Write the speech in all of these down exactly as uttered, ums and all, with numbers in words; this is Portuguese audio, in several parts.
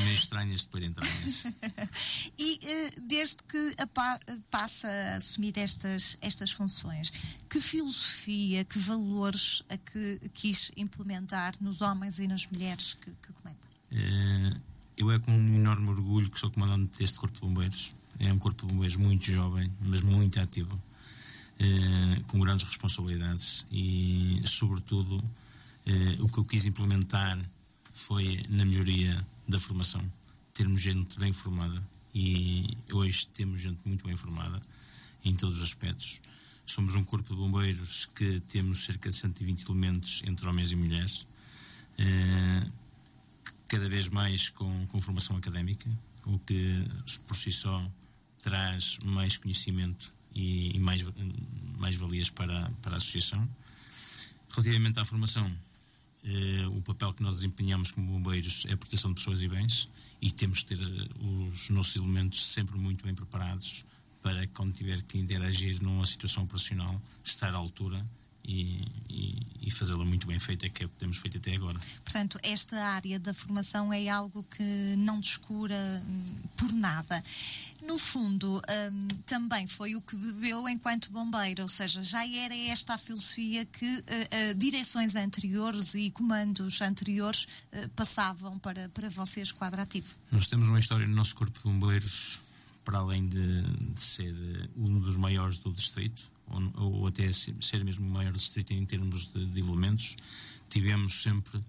meio estranhas depois de entrar nisso. E desde que a pa- passa a assumir estas, estas funções, que filosofia, que valores a que quis implementar nos homens e nas mulheres que, que comandam? Uh, eu é com um enorme orgulho que sou comandante deste Corpo de Bombeiros. É um Corpo de Bombeiros muito jovem, mas muito ativo, uh, com grandes responsabilidades e, sobretudo, uh, o que eu quis implementar foi na melhoria da formação. Termos gente bem formada, e hoje temos gente muito bem formada em todos os aspectos. Somos um Corpo de Bombeiros que temos cerca de cento e vinte elementos entre homens e mulheres, uh, cada vez mais com, com formação académica, o que por si só traz mais conhecimento e, e mais, mais valias para, para a associação. Relativamente à formação, eh, o papel que nós desempenhamos como bombeiros é a proteção de pessoas e bens, e temos que ter os nossos elementos sempre muito bem preparados para, quando tiver que interagir numa situação operacional, estar à altura e, e, e fazê-la muito bem feita, que é o que temos feito até agora. Portanto, esta área da formação é algo que não descura por nada. No fundo, um, também foi o que bebeu enquanto bombeiro, ou seja, já era esta a filosofia que uh, uh, direções anteriores e comandos anteriores uh, passavam para, para vocês, quadro ativo. Nós temos uma história no nosso Corpo de Bombeiros, para além de, de ser um dos maiores do distrito, ou, ou até ser mesmo o maior distrito em termos de, de elementos, tivemos sempre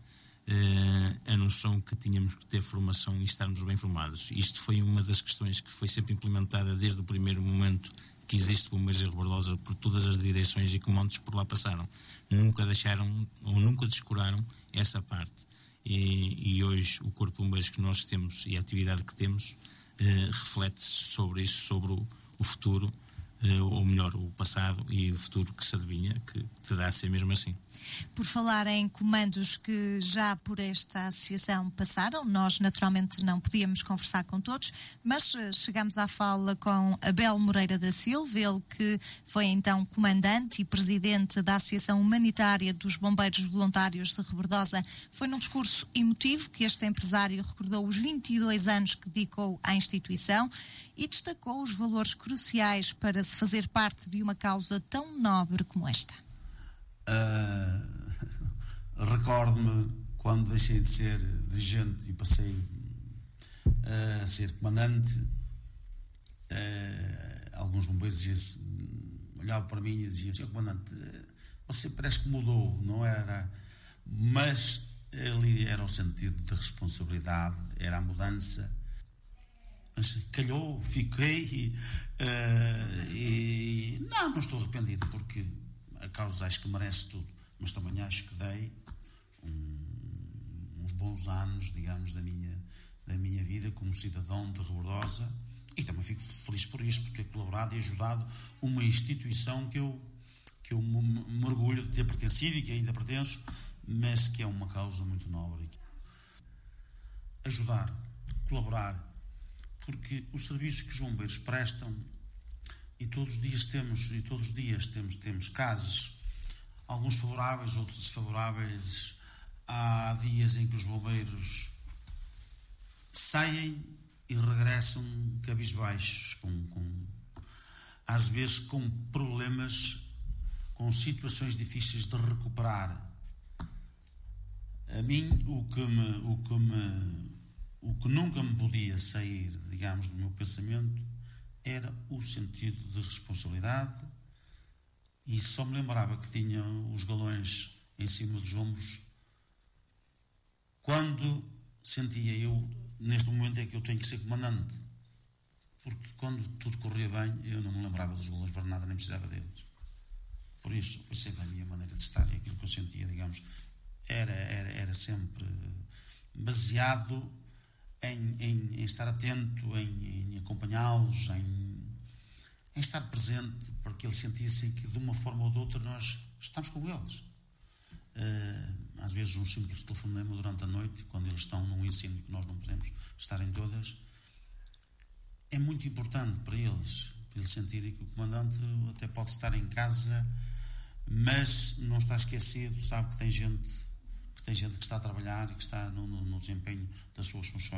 eh, a noção que tínhamos que ter formação e estarmos bem formados. Isto foi uma das questões que foi sempre implementada desde o primeiro momento que existe Bombeiros em Rebordosa, por todas as direções e comandos por lá passaram. Nunca deixaram ou nunca descuraram essa parte. E, e hoje o Corpo de Bombeiros que nós temos e a atividade que temos eh, reflete sobre isso, sobre o, o futuro, eh, ou melhor, o passado e o futuro que se adivinha, que terá a ser mesmo assim. Por falar em comandos que já por esta associação passaram, nós naturalmente não podíamos conversar com todos, mas uh, chegamos à fala com Abel Moreira da Silva, ele que foi então comandante e presidente da Associação Humanitária dos Bombeiros Voluntários de Rebordosa. Foi num discurso emotivo que este empresário recordou os vinte e dois anos que dedicou à instituição e destacou os valores cruciais para se fazer parte de uma causa tão nobre como esta. Uh, recordo-me quando deixei de ser dirigente e passei uh, a ser comandante, uh, alguns bombeiros diziam, olhavam para mim e diziam, senhor comandante, você parece que mudou, não era? Mas ali era o sentido de responsabilidade, era a mudança. Mas calhou, fiquei uh, e não, não estou arrependido, porque a causa acho que merece tudo, mas também acho que dei um, uns bons anos, digamos, da minha, da minha vida como cidadão de Rebordosa, e também fico feliz por isto, por ter colaborado e ajudado uma instituição que eu, que eu me, me orgulho de ter pertencido e que ainda pertenço, mas que é uma causa muito nobre. Ajudar, colaborar, porque os serviços que os bombeiros prestam, e todos os dias temos, e todos os dias temos, temos casos, alguns favoráveis, outros desfavoráveis. Há dias em que os bombeiros saem e regressam cabisbaixos, com, com, às vezes com problemas, com situações difíceis de recuperar. A mim, o que me, o que me, o que nunca me podia sair, digamos, do meu pensamento, era o sentido de responsabilidade, e só me lembrava que tinha os galões em cima dos ombros quando sentia eu, neste momento é que eu tenho que ser comandante, porque quando tudo corria bem eu não me lembrava dos galões para nada, nem precisava deles. Por isso foi sempre a minha maneira de estar, e aquilo que eu sentia, digamos, era, era, era sempre baseado Em, em, em estar atento, em, em acompanhá-los, em, em estar presente, para que eles sentissem que de uma forma ou de outra nós estamos com eles. Uh, às vezes um simples telefonema durante a noite, quando eles estão num ensino que nós não podemos estar em todas, é muito importante para eles, para eles sentirem que o comandante até pode estar em casa, mas não está esquecido, sabe que tem gente que tem gente que está a trabalhar e que está no, no, no desempenho das suas funções.